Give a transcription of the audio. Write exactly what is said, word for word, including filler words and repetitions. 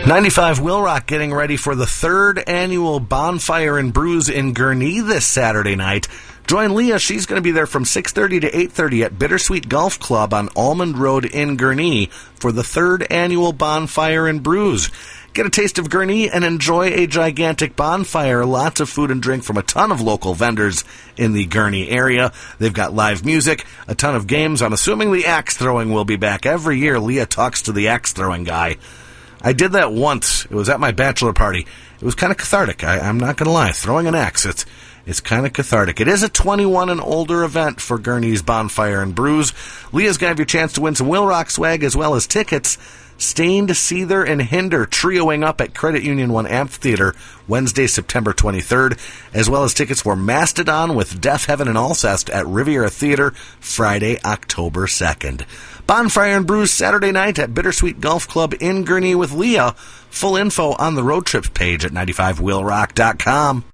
ninety-five Will Rock getting ready for the third annual Bonfire and Brews in Gurnee this Saturday night. Join Leah. She's going to be there from six thirty to eight thirty at Bittersweet Golf Club on Almond Road in Gurnee for the third annual Bonfire and Brews. Get a taste of Gurnee and enjoy a gigantic bonfire. Lots of food and drink from a ton of local vendors in the Gurnee area. They've got live music, a ton of games. I'm assuming the axe throwing will be back. Every year, Leah talks to the axe throwing guy. I did that once. It was at my bachelor party. It was kind of cathartic. I, I'm not going to lie. Throwing an axe, it's it's kind of cathartic. It is a twenty-one and older event for Gurnee's Bonfire and Brews. Leah's going to have your chance to win some Will Rock swag as well as tickets. Stained, Seether, and Hinder trioing up at Credit Union One Amphitheater Wednesday, September twenty-third, as well as tickets for Mastodon with Deaf Heaven and Alcest at Riviera Theater Friday, October second. Bonfire and Brews Saturday night at Bittersweet Golf Club in Gurnee with Leah. Full info on the road trips page at ninety-five will rock dot com.